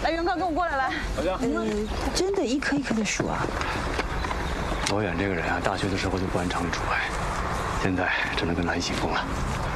来，元哥，跟我过来，来。 老姜， 真的一颗一颗的数啊。 罗远这个人啊，大学的时候就不按常理出牌，现在只能跟他一起疯了。